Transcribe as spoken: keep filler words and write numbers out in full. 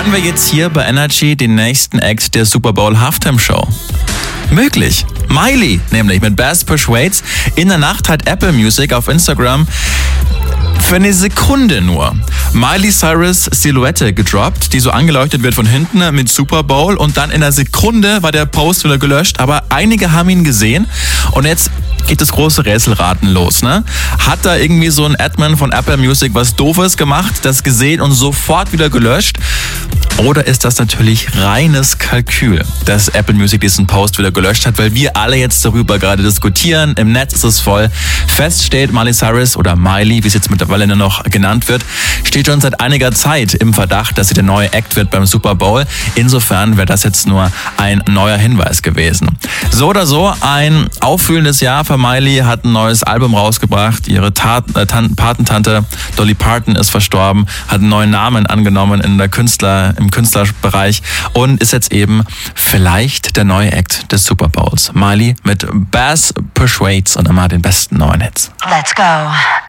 Erwarten wir jetzt hier bei Energy den nächsten Act der Super Bowl Halftime Show? Möglich. Miley, nämlich mit Bass Persuades. In der Nacht hat Apple Music auf Instagram für eine Sekunde nur Miley Cyrus Silhouette gedroppt, die so angeleuchtet wird von hinten mit Super Bowl, und dann in einer Sekunde war der Post wieder gelöscht, aber einige haben ihn gesehen und jetzt geht das große Rätselraten los, ne? Hat da irgendwie so ein Admin von Apple Music was Doofes gemacht, das gesehen und sofort wieder gelöscht? Oder ist das natürlich reines Kalkül, dass Apple Music diesen Post wieder gelöscht hat, weil wir alle jetzt darüber gerade diskutieren. Im Netz ist es voll. Fest steht, Miley Cyrus oder Miley, wie es jetzt mittlerweile nur noch genannt wird, steht schon seit einiger Zeit im Verdacht, dass sie der neue Act wird beim Super Bowl. Insofern wäre das jetzt nur ein neuer Hinweis gewesen. So oder so, ein auffühlendes Jahr für Miley, hat ein neues Album rausgebracht. Ihre Tat, äh, Tan- Patentante Dolly Parton ist verstorben, hat einen neuen Namen angenommen in der Künstler, im Künstlerbereich und ist jetzt eben vielleicht der neue Act des Super Bowls. Miley mit Bass Persuades und immer den besten neuen Hits. Let's go.